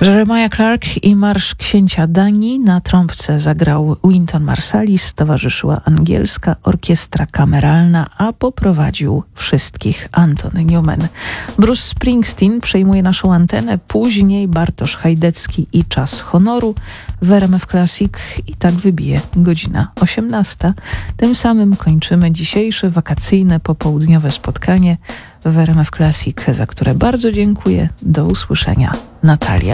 Jeremiah Clarke i Marsz Księcia Danii. Na trąbce zagrał Wynton Marsalis, towarzyszyła angielska orkiestra kameralna, a poprowadził wszystkich Antony Newman. Bruce Springsteen przejmuje naszą antenę, później Bartosz Hajdecki i Czas Honoru w RMF Classic i tak wybije godzina 18. Tym samym kończymy dzisiejsze wakacyjne popołudniowe spotkanie w RMF Classic, za które bardzo dziękuję. Do usłyszenia. Natalia